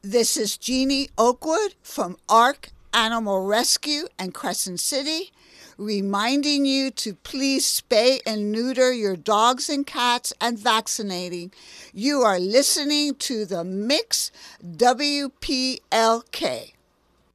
This is Jeannie Oakwood from ARC Animal Rescue and Crescent City, reminding you to please spay and neuter your dogs and cats and vaccinating. You are listening to the Mix WPLK.